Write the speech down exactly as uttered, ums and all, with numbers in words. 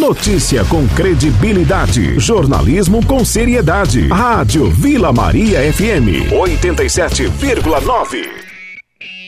Notícia com credibilidade. Jornalismo com seriedade. Rádio Vila Maria F M oitenta e sete vírgula nove.